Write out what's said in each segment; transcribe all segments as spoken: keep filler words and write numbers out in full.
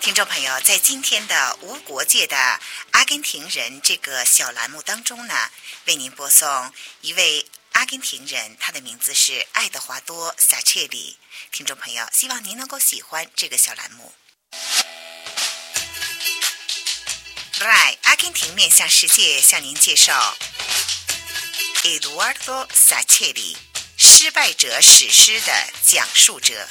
听众朋友，在今天的无国界的阿根廷人这个小栏目当中呢，为您播送一位阿根廷人，他的名字是爱德华多·萨切里。听众朋友，希望您能够喜欢这个小栏目。来，阿根廷面向世界向您介绍 Eduardo Sacheri， 失败者史诗的讲述者。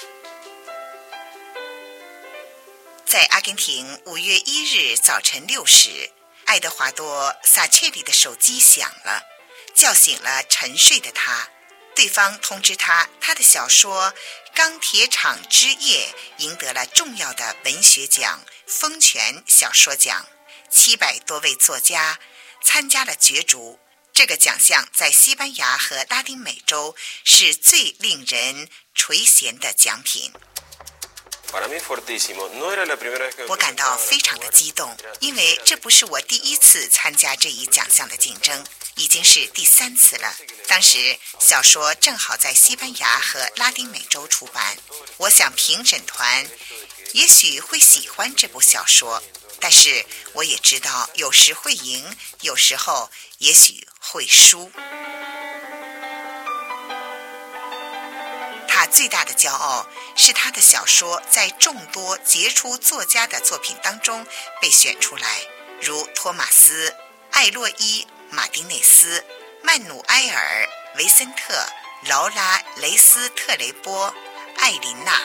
在阿根廷五月一日早晨六时，爱德华多·萨切里的手机响了，叫醒了沉睡的他。对方通知他，他的小说《钢铁厂之夜》赢得了重要的文学奖风泉小说奖，七百多位作家参加了角逐。这个奖项在西班牙和拉丁美洲是最令人垂涎的奖品。我感到非常的激动，因为这不是我第一次参加这一奖项的竞争，已经是第三次了。当时小说正好在西班牙和拉丁美洲出版，我想评审团也许会喜欢这部小说，但是我也知道有时会赢，有时候也许会输。他最大的骄傲是他的小说在众多杰出作家的作品当中被选出来，如托马斯·艾洛伊·马丁内斯、曼努埃尔·维森特、劳拉·雷斯特雷波、艾琳娜。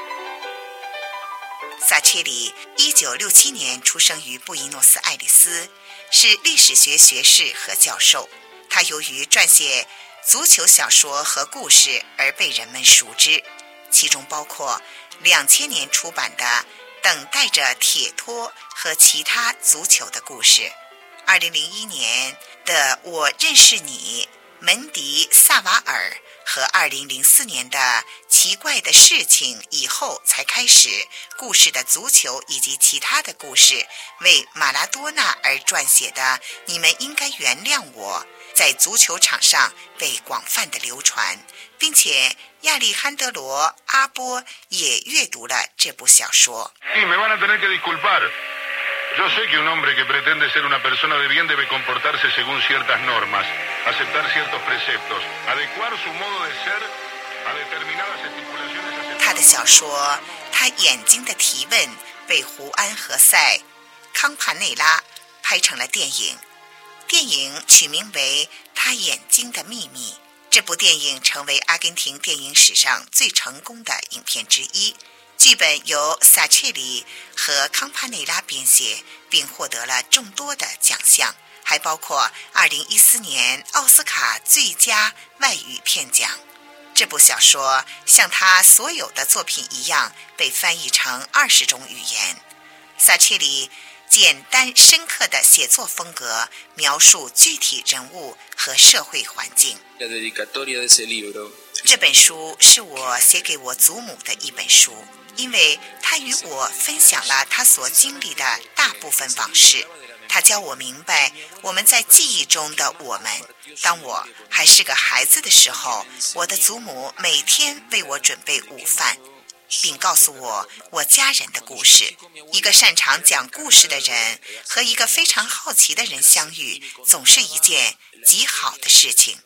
萨切里一九六七年出生于布宜诺斯艾利斯，是历史学学士和教授。他由于撰写足球小说和故事而被人们熟知，其中包括两千年出版的《等待着铁托》和其他足球的故事，二零零一年的《我认识你》门迪萨瓦尔和二零零四年的《奇怪的事情以后才开始》故事的足球以及其他的故事，为马拉多纳而撰写的《你们应该原谅我》在足球场上被广泛的流传，并且亚历罕德罗·阿波也阅读了这部小说。 Yo sé que un hombre que pretende ser una persona de bien debe comportarse según ciertas normas, aceptar ciertos preceptos, adecuar su modo de ser a determinadas estipulaciones. 他的小说《他眼睛的提问》被胡安·何塞·康帕内拉拍成了电影，电影取名为《他眼睛的秘密》。这部电影成为阿根廷电影史上最成功的影片之一。剧本由萨切里和康帕内拉编写，并获得了众多的奖项，还包括二零一四年奥斯卡最佳外语片奖。这部小说像他所有的作品一样，被翻译成二十种语言。萨切里简单深刻的写作风格，描述具体人物和社会环境。这本书是我写给我祖母的一本书，因为他与我分享了他所经历的大部分往事。他教我明白我们在记忆中的我们。当我还是个孩子的时候，我的祖母每天为我准备午饭，并告诉我我家人的故事。一个擅长讲故事的人和一个非常好奇的人相遇，总是一件极好的事情。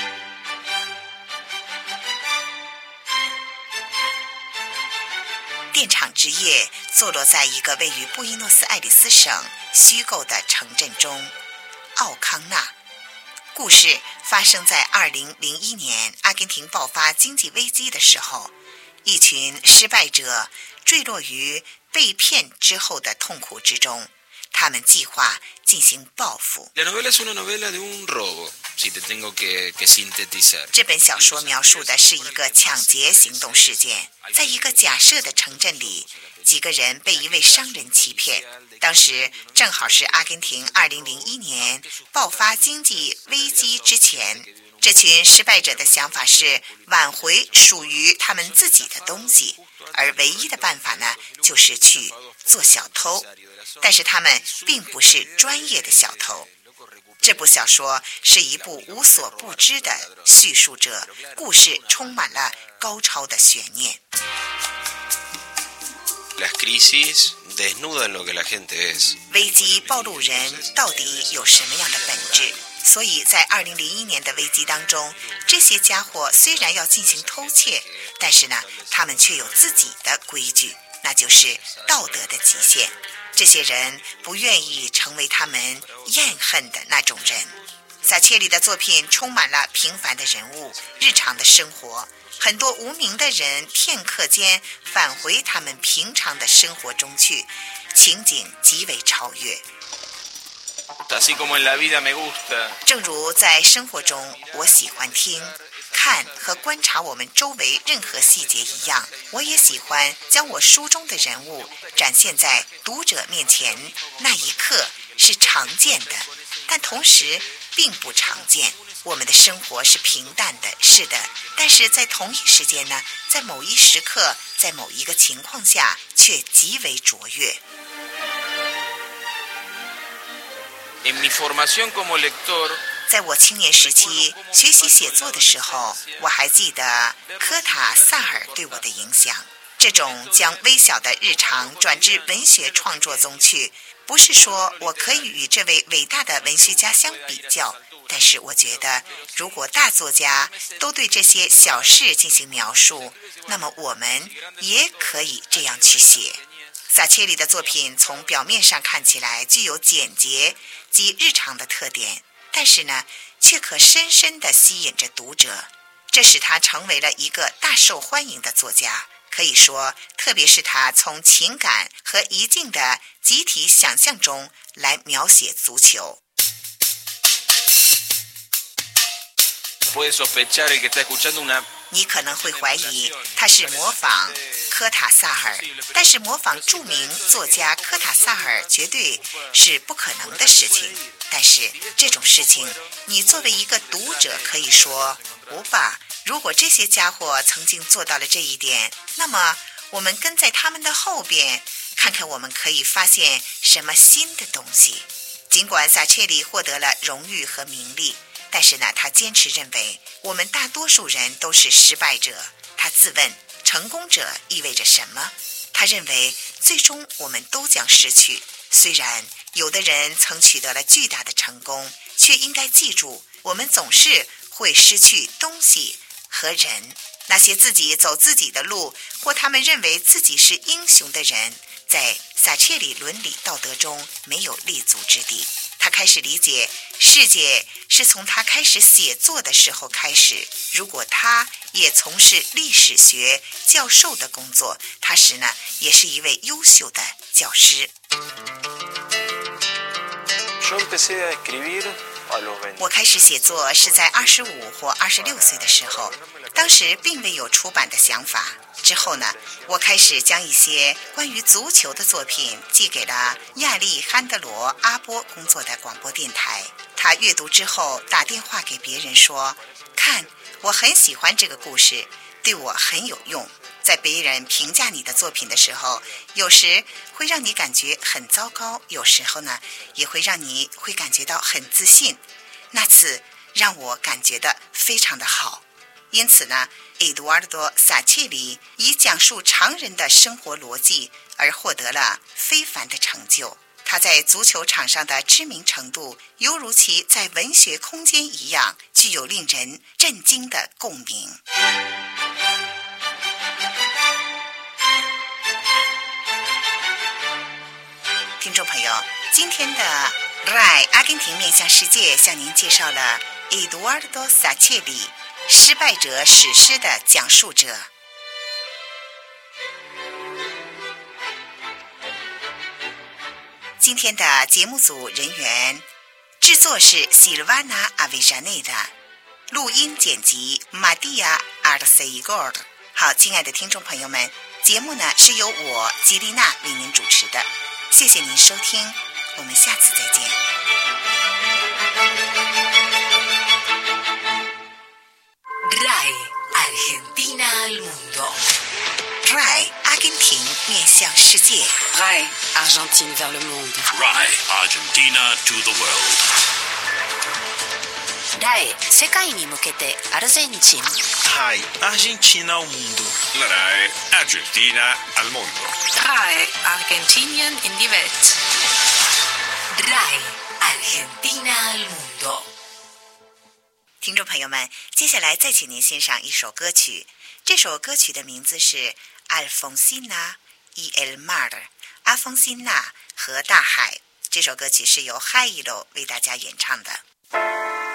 电厂之夜坐落在一个位于布宜诺斯艾利斯省虚构的城镇中，奥康纳。故事发生在二零零一年阿根廷爆发经济危机的时候，一群失败者坠落于被骗之后的痛苦之中，他们计划进行报复。这本小说描述的是一个抢劫行动事件，在一个假设的城镇里，几个人被一位商人欺骗。当时正好是阿根廷二零零一年爆发经济危机之前，这群失败者的想法是挽回属于他们自己的东西，而唯一的办法呢，就是去做小偷。但是他们并不是专业的小偷。这部小说是一部无所不知的叙述者，故事充满了高超的悬念。 Las crisis desnudan lo que la gente es。 危机暴露人到底有什么样的本质？所以在二零零一年的危机当中，这些家伙虽然要进行偷窃，但是呢，他们却有自己的规矩，那就是道德的极限。这些人不愿意成为他们厌恨的那种人。撒切里的作品充满了平凡的人物、日常的生活，很多无名的人片刻间返回他们平常的生活中去，情景极为超越。正如在生活中，我喜欢听、看和观察我们周围任何细节一样，我也喜欢将我书中的人物展现在读者面前。那一刻是常见的，但同时并不常见。我们的生活是平淡的，是的，但是在同一时间呢，在某一时刻，在某一个情况下，却极为卓越。在我青年时期学习写作的时候，我还记得科塔萨尔对我的影响。这种将微小的日常转至文学创作中去，不是说我可以与这位伟大的文学家相比较，但是我觉得如果大作家都对这些小事进行描述，那么我们也可以这样去写。撒切里的作品从表面上看起来具有简洁及日常的特点，但是呢，却可深深地吸引着读者，这使他成为了一个大受欢迎的作家。可以说，特别是他从情感和一境的集体想象中来描写足球。你可能会怀疑他是模仿科塔萨尔，但是模仿著名作家科塔萨尔绝对是不可能的事情。但是这种事情，你作为一个读者可以说不吧，如果这些家伙曾经做到了这一点，那么我们跟在他们的后边，看看我们可以发现什么新的东西。尽管撒切里获得了荣誉和名利，但是呢，他坚持认为我们大多数人都是失败者。他自问，成功者意味着什么？他认为最终我们都将失去。虽然有的人曾取得了巨大的成功，却应该记住，我们总是会失去东西和人。那些自己走自己的路，或他们认为自己是英雄的人，在撒切里伦理道德中没有立足之地。他开始理解世界是从他开始写作的时候开始。如果他也从事历史学教授的工作，他时呢也是一位优秀的教师。我开始写作是在二十五或二十六岁的时候，当时并未有出版的想法。之后呢，我开始将一些关于足球的作品寄给了亚历罕德罗·阿波工作的广播电台。他阅读之后打电话给别人说，看，我很喜欢这个故事，对我很有用。在别人评价你的作品的时候，有时会让你感觉很糟糕，有时候呢也会让你会感觉到很自信。那次让我感觉到非常的好。因此呢，埃杜瓦尔多·撒切里以讲述常人的生活逻辑而获得了非凡的成就。他在足球场上的知名程度，犹如其在文学空间一样，具有令人震惊的共鸣。听众朋友，今天的 R A I 阿根廷面向世界向您介绍了埃杜瓦尔多·撒切里失败者史诗的讲述者。今天的节目组人员制作是 Silvana Avellaneda， 录音剪辑 Madia Arcegord。 好，亲爱的听众朋友们，节目呢是由我吉丽娜为您主持的，谢谢您收听，我们下次再见。 R A I Argentina al mundo。 R A I 阿根廷面向世界。 R A I Argentine vers le monde。 R A I Argentina to the world。 ラエ世界に向けてアルゼンチン。 RAI Argentina al mundo. La RAI Argentina al mundo. RAI Argentinien in die Welt. RAI Argentina al mundo。 听众朋友们，接下来再请您欣赏一首歌曲，这首歌曲的名字是 Alfonsina y el mar， 阿丰辛娜和大海。这首歌曲是由 Jairo 为大家演唱的。